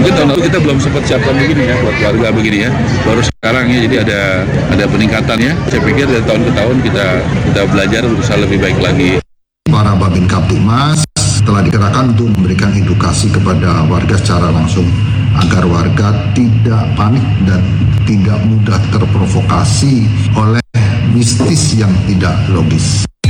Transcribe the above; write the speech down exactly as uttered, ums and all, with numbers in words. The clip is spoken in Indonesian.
Mungkin tahun lalu kita belum sempat siapkan begini ya buat warga begini ya. Baru sekarang ya, jadi ada ada peningkatan ya. Saya pikir dari tahun ke tahun kita kita belajar berusaha lebih baik lagi. Para Babin Kaptimas telah dikerahkan untuk memberikan edukasi kepada warga secara langsung agar warga tidak panik dan tidak mudah terprovokasi oleh mistis yang tidak logis.